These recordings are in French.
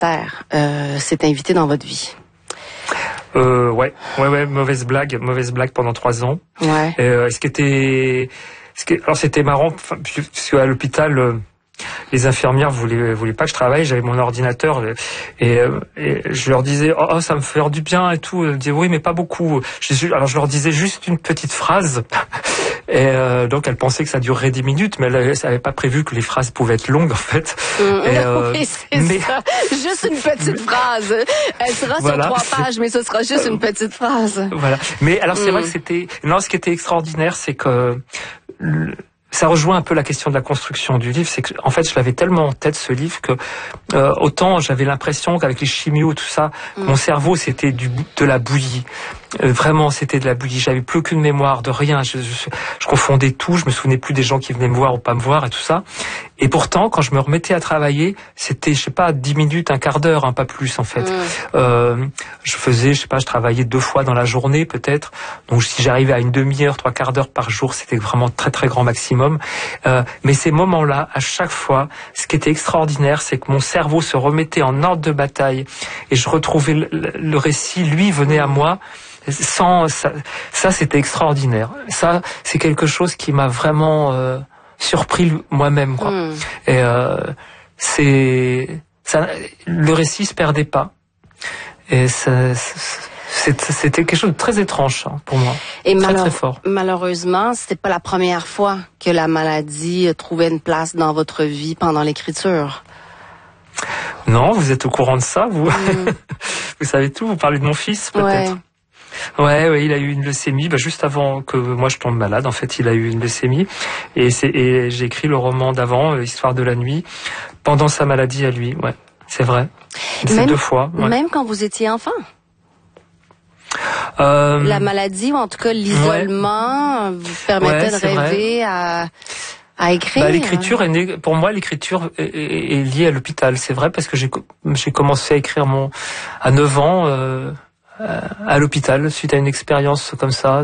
caractère s'est invité dans votre vie. Ouais, mauvaise blague pendant 3 ans. Ouais. Alors c'était marrant, parce qu'à l'hôpital, les infirmières voulaient pas que je travaille. J'avais mon ordinateur et je leur disais ça me fait du bien et tout. Elles me disaient oui mais pas beaucoup. Alors je leur disais juste une petite phrase et donc elles pensaient que ça durerait 10 minutes, mais elles n'avaient pas prévu que les phrases pouvaient être longues en fait. Oui, c'est ça. Juste une petite phrase. Elle sera sur 3 pages, mais ce sera juste une petite phrase. Voilà. Mais alors c'est vrai que ce qui était extraordinaire, c'est que ça rejoint un peu la question de la construction du livre, c'est que en fait je l'avais tellement en tête ce livre que autant j'avais l'impression qu'avec les chimios tout ça, mon cerveau c'était de la bouillie. Vraiment c'était de la bouillie. J'avais plus aucune mémoire de rien. Je confondais tout. Je me souvenais plus des gens qui venaient me voir ou pas me voir et tout ça. Et pourtant quand je me remettais à travailler, c'était 10 minutes, un quart d'heure, pas plus en fait. Je travaillais 2 fois dans la journée peut-être. Donc si j'arrivais à une demi-heure, 3 quarts d'heure par jour, c'était vraiment très très grand maximum. Mais ces moments-là, à chaque fois, ce qui était extraordinaire, c'est que mon cerveau se remettait en ordre de bataille et je retrouvais le récit, lui venait à moi. Sans ça c'était extraordinaire. Ça, c'est quelque chose qui m'a vraiment surpris moi-même, quoi. Et le récit se perdait pas. Et c'était quelque chose de très étrange pour moi. Et très fort. Malheureusement, c'était pas la première fois que la maladie trouvait une place dans votre vie pendant l'écriture. Non, vous êtes au courant de ça, vous. Vous savez tout. Vous parlez de mon fils, peut-être. Ouais, il a eu une leucémie, juste avant que moi je tombe malade. En fait, il a eu une leucémie et j'ai écrit le roman d'avant, Histoire de la nuit, pendant sa maladie à lui. Ouais, c'est vrai. C'est 2 fois. Ouais. Même quand vous étiez enfant. La maladie ou en tout cas l'isolement vous permettait de rêver à écrire. L'écriture est née, pour moi, l'écriture est liée à l'hôpital. C'est vrai parce que j'ai commencé à écrire à 9 ans. À l'hôpital, suite à une expérience comme ça,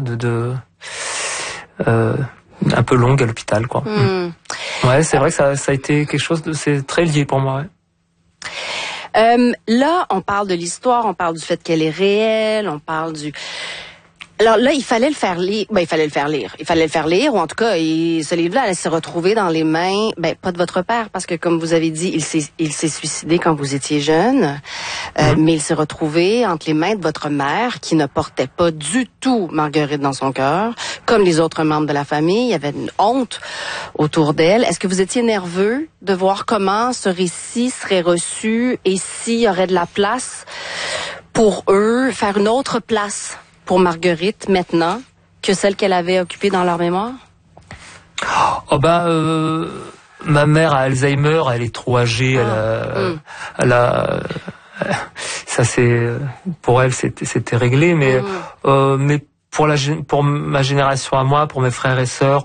un peu longue à l'hôpital, quoi. Ouais, c'est vrai que ça a été quelque chose c'est très lié pour moi. Ouais. Là, on parle de l'histoire, on parle du fait qu'elle est réelle, on parle du... Alors là, il fallait le faire lire. Il fallait le faire lire, ou en tout cas, ce livre-là allait se retrouver dans les mains, pas de votre père, parce que comme vous avez dit, il s'est suicidé quand vous étiez jeune, mais il s'est retrouvé entre les mains de votre mère, qui ne portait pas du tout Marguerite dans son cœur, comme les autres membres de la famille. Il y avait une honte autour d'elle. Est-ce que vous étiez nerveux de voir comment ce récit serait reçu et s'il y aurait de la place pour eux, faire une autre place pour Marguerite maintenant que celle qu'elle avait occupée dans leur mémoire? Ma mère a Alzheimer, elle est trop âgée, ça c'est pour elle c'était réglé, mais pour ma génération à moi, pour mes frères et sœurs,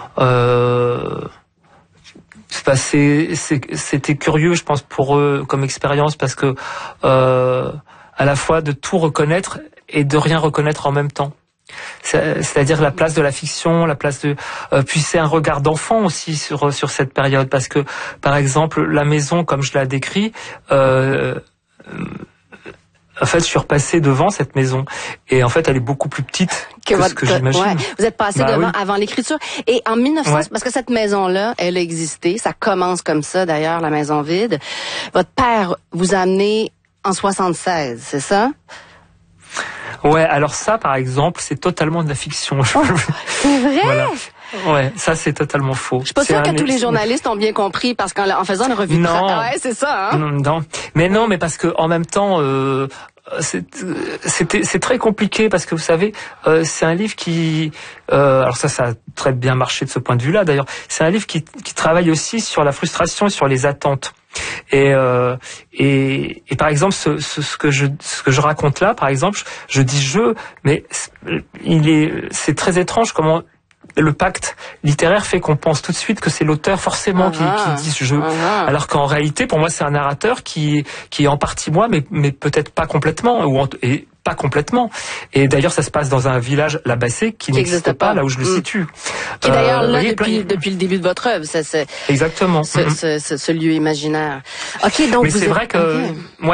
c'était curieux, je pense, pour eux comme expérience, parce que à la fois de tout reconnaître et de rien reconnaître en même temps. C'est-à-dire la place de la fiction, la place de... puis c'est un regard d'enfant aussi sur cette période, parce que, par exemple, la maison, comme je la décris, en fait, je suis repassé devant cette maison, et en fait, elle est beaucoup plus petite que ce que j'imagine. Ouais. Vous êtes passé devant avant l'écriture, et en 1900, parce que cette maison-là, elle a existé, ça commence comme ça, d'ailleurs, la maison vide. Votre père vous a amené en 76, c'est ça? Ouais, alors ça, par exemple, c'est totalement de la fiction. C'est vrai? Voilà. Ouais, ça c'est totalement faux. Je suis pas sûre que tous les journalistes ont bien compris, parce qu'en faisant une revue de presse, ouais, c'est ça. Hein? Non, mais parce que en même temps, c'est très compliqué, parce que vous savez, c'est un livre qui, alors ça a très bien marché de ce point de vue-là. D'ailleurs, c'est un livre qui travaille aussi sur la frustration et sur les attentes. Et par exemple, ce que je raconte là, par exemple, je dis mais c'est très étrange comment le pacte littéraire fait qu'on pense tout de suite que c'est l'auteur forcément qui dit je. Alors qu'en réalité, pour moi, c'est un narrateur qui est en partie moi, mais peut-être pas complètement, et pas complètement. Et d'ailleurs, ça se passe dans un village, la Bassée, qui n'existe pas là où je le situe. Qui est d'ailleurs là depuis le début de votre œuvre. Exactement. Ce lieu imaginaire. Ok, donc mais c'est vrai que moi,